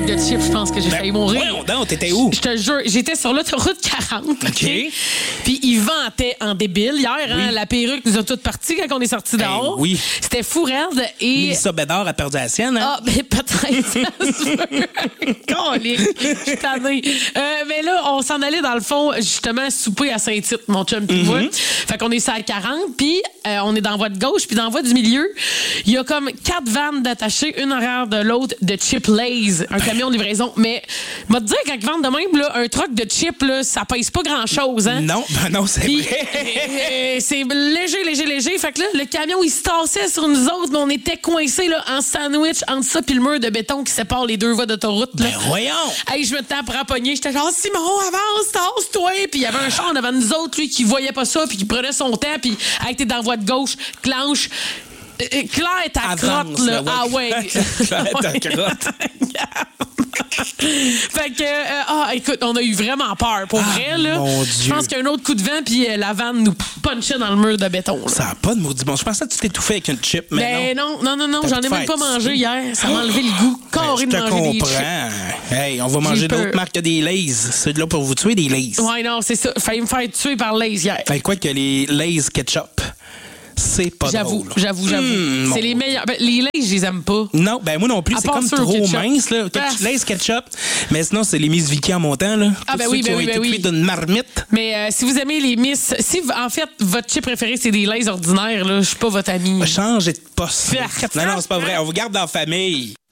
de chips, je pense que j'ai failli mourir. Non, t'étais où? Je te jure, j'étais sur l'autoroute 40. OK. Puis il ventait en débile hier. Hein, la perruque nous a toutes parties quand on est sortis dehors. Oui. C'était fou raide. Et... Mélissa Bédard a perdu la sienne. Hein? Ah, ben peut-être. Ça se peut. Calique. Je suis tannée. Mais là, on s'en allait dans le fond, justement, souper à Saint-Tite, mon chum puis moi. Fait qu'on est sur la 40, puis on est dans la voie de gauche, puis dans la voie du milieu, il y a comme 4 vannes d'attachées, une arrière de l'autre, de Chip Lays, un camion de livraison. Mais, moi te dire, quand ils vendent de même, là, un truck de chips, là, ça pèse pas grand-chose, hein? Non, c'est Puis, vrai. c'est léger. Fait que là, le camion, il se tassait sur nous autres, mais on était coincés là, en sandwich entre ça puis le mur de béton qui sépare les deux voies d'autoroute. Là. Ben voyons! Hey, je me tape rapogner. J'étais genre, Simon, avance, tasse-toi. Puis il y avait un char devant nous autres, lui, qui voyait pas ça, puis qui prenait son temps, puis hey, t'es dans la voie de gauche, clenche. Claire, ta crotte, là. Ah ouais. Claire, ta crotte. Fait que, écoute, on a eu vraiment peur. Pour vrai, là. Mon Dieu. Je pense qu'il y a un autre coup de vent, puis la vanne nous punchait dans le mur de béton. Là. Ça n'a pas de maudit bon. Je pensais que tu t'étouffais avec une chip, mais non, T'as j'en ai même fait pas mangé ça. hier. Ça m'a enlevé le goût carré je de te manger des chips. comprends. Hey, on va manger peur. d'autres marques que des Lays. C'est de là pour vous tuer, des Lays. Ouais, non, c'est ça. Failli me faire tuer par Lays hier. Fait quoi que les Lays ketchup, c'est pas drôle. J'avoue. C'est les meilleurs. Ben, les Lays, je les aime pas. Non, ben moi non plus, À c'est part comme ceux au trop ketchup. mince, là. Lays ketchup. Mais sinon, c'est les Miss Vicky en montant, là. Ah, Tous ben ceux oui, qui ben ont oui, été ben oui. cuits d'une marmite. Mais si vous aimez les Miss, si en fait votre chip préféré c'est des Lays ordinaires, là, je suis pas votre ami. Changez de poste. Fait. Non, c'est pas vrai. On vous garde dans la famille.